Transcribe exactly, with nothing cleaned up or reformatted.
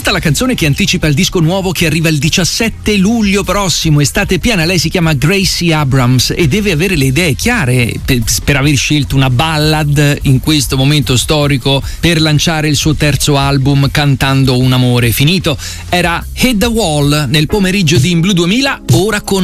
tutta la canzone che anticipa il disco nuovo che arriva il diciassette luglio prossimo, Estate piana. Lei si chiama Gracie Abrams e deve avere le idee chiare per, per aver scelto una ballad in questo momento storico per lanciare il suo terzo album cantando un amore finito. Era Hit the Wall nel pomeriggio di In Blue duemila, ora con